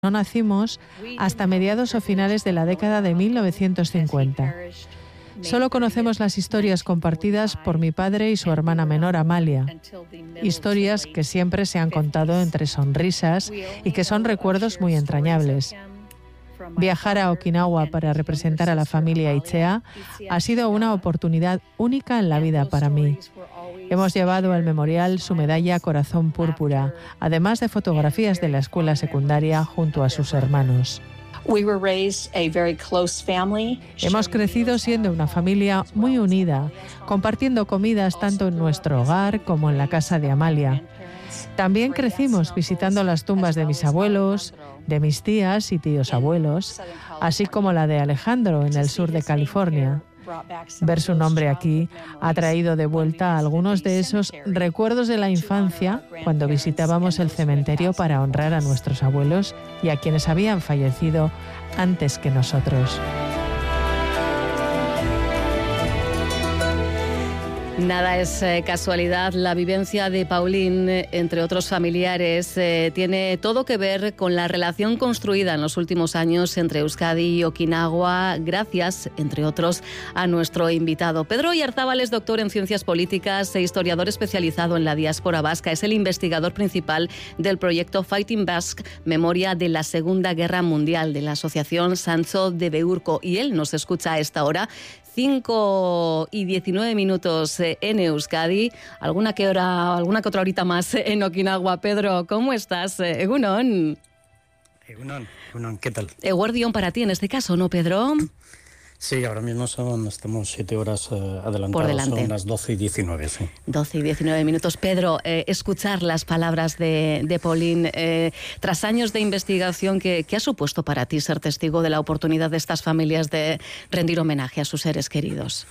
No nacimos hasta mediados o finales de la década de 1950. Solo conocemos las historias compartidas por mi padre y su hermana menor Amalia. Historias que siempre se han contado entre sonrisas y que son recuerdos muy entrañables. Viajar a Okinawa para representar a la familia Ichea ha sido una oportunidad única en la vida para mí. Hemos llevado al memorial su medalla Corazón Púrpura, además de fotografías de la escuela secundaria junto a sus hermanos. Hemos crecido siendo una familia muy unida, compartiendo comidas tanto en nuestro hogar como en la casa de Amalia. También crecimos visitando las tumbas de mis abuelos, de mis tías y tíos abuelos, así como la de Alejandro en el sur de California. Ver su nombre aquí ha traído de vuelta algunos de esos recuerdos de la infancia cuando visitábamos el cementerio para honrar a nuestros abuelos y a quienes habían fallecido antes que nosotros. Nada es casualidad. La vivencia de Pauline, entre otros familiares, tiene todo que ver con la relación construida en los últimos años entre Euskadi y Okinawa, gracias, entre otros, a nuestro invitado. Pedro Oyarzábal es doctor en Ciencias Políticas e historiador especializado en la diáspora vasca. Es el investigador principal del proyecto Fighting Basque, Memoria de la Segunda Guerra Mundial, de la Asociación Sancho de Beurko. Y él nos escucha a esta hora, 5:19 en Euskadi, alguna que otra horita más en Okinawa. Pedro, ¿cómo estás? Egunon. Egunon, ¿qué tal? Eguerdión para ti en este caso, ¿no, Pedro? Sí, ahora mismo estamos 7 horas adelantados, por delante. Son las 12:19, sí. 12:19. Pedro, escuchar las palabras de Pauline, tras años de investigación, ¿qué ha supuesto para ti ser testigo de la oportunidad de estas familias de rendir homenaje a sus seres queridos?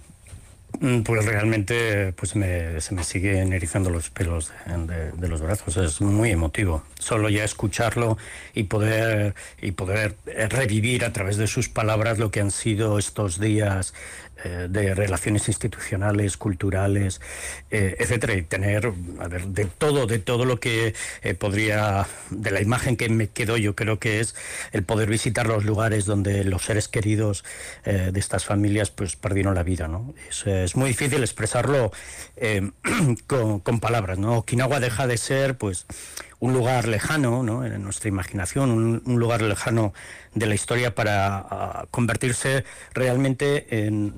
Pues realmente se me siguen erizando los pelos de los brazos. Es muy emotivo. Solo ya escucharlo y poder revivir a través de sus palabras lo que han sido estos días de relaciones institucionales, culturales, etcétera, y tener, de todo lo que podría, de la imagen que me quedo, yo creo que es el poder visitar los lugares donde los seres queridos de estas familias pues perdieron la vida, ¿no? Es muy difícil expresarlo con palabras, ¿no? Okinawa deja de ser pues un lugar lejano, ¿no?, en nuestra imaginación, un lugar lejano de la historia para convertirse realmente en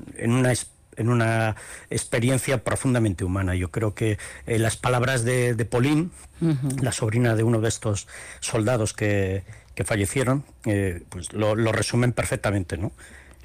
una experiencia profundamente humana. Yo creo que las palabras de Pauline, la sobrina de uno de estos soldados que fallecieron, pues lo resumen perfectamente, ¿no?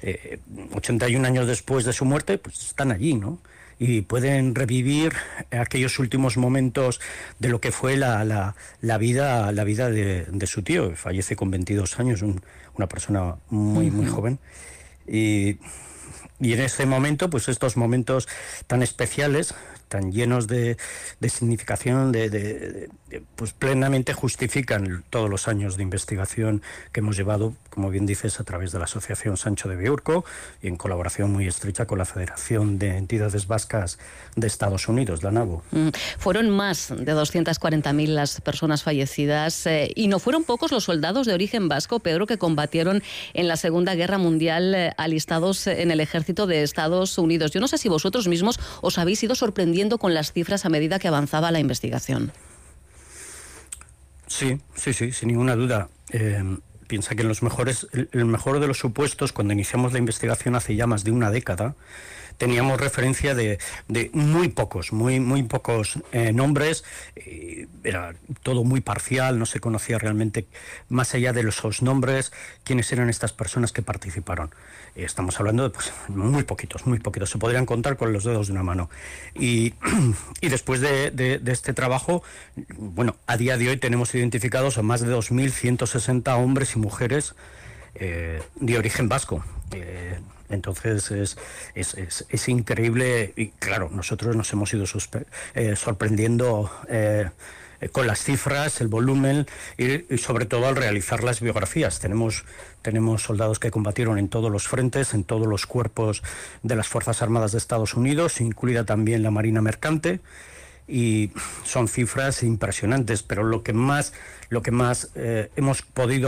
81 años después de su muerte, pues están allí, ¿no? Y pueden revivir aquellos últimos momentos de lo que fue la vida de su tío. Fallece con 22 años, una persona muy joven. Y en ese momento, pues estos momentos tan especiales, tan llenos de significación, pues plenamente justifican todos los años de investigación que hemos llevado, como bien dices, a través de la Asociación Sancho de Beurko y en colaboración muy estrecha con la Federación de Entidades Vascas de Estados Unidos, la NABU. Fueron más de 240.000 las personas fallecidas y no fueron pocos los soldados de origen vasco, Pedro, que combatieron en la Segunda Guerra Mundial alistados en el ejército de Estados Unidos. Yo no sé si vosotros mismos os habéis ido sorprendiendo con las cifras a medida que avanzaba la investigación. Sí, sin ninguna duda. Piensa que el mejor de los supuestos, cuando iniciamos la investigación hace ya más de una década, teníamos referencia de muy pocos nombres. Era todo muy parcial, no se conocía realmente, más allá de esos nombres, quiénes eran estas personas que participaron. Estamos hablando de muy poquitos, se podrían contar con los dedos de una mano. Y después de este trabajo, bueno, a día de hoy tenemos identificados a más de 2.160 hombres y mujeres de origen vasco. Entonces es increíble, y claro, nosotros nos hemos ido sorprendiendo con las cifras, el volumen y sobre todo al realizar las biografías. Tenemos soldados que combatieron en todos los frentes, en todos los cuerpos de las Fuerzas Armadas de Estados Unidos, incluida también la Marina Mercante, y son cifras impresionantes, pero lo que más hemos podido